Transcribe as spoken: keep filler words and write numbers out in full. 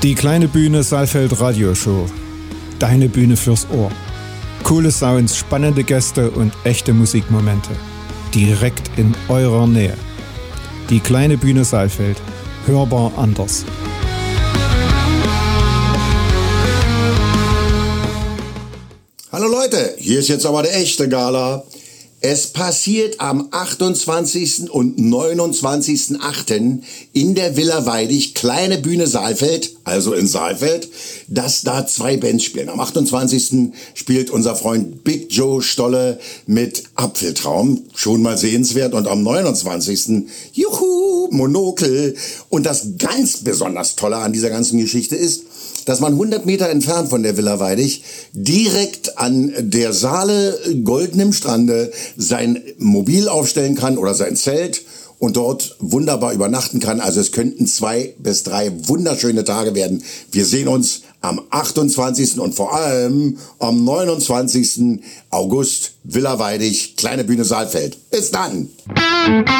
Die kleine Bühne Saalfeld Radioshow. Deine Bühne fürs Ohr. Coole Sounds, spannende Gäste und echte Musikmomente. Direkt in eurer Nähe. Die kleine Bühne Saalfeld. Hörbar anders. Hallo Leute, hier ist jetzt aber der echte Gala. Es passiert am achtundzwanzigsten und neunundzwanzigsten achten in der Villa Weidig, kleine Bühne Saalfeld, also in Saalfeld, dass da zwei Bands spielen. Am achtundzwanzigsten spielt unser Freund Big Joe Stolle mit Apfeltraum, schon mal sehenswert. Und am neunundzwanzigsten juhu, Monokel. Und das ganz besonders Tolle an dieser ganzen Geschichte ist, dass man hundert Meter entfernt von der Villa Weidig direkt an der Saale Goldenem Strande sein Mobil aufstellen kann oder sein Zelt und dort wunderbar übernachten kann. Also es könnten zwei bis drei wunderschöne Tage werden. Wir sehen uns am achtundzwanzigsten und vor allem am neunundzwanzigsten August, Villa Weidig, kleine Bühne Saalfeld. Bis dann!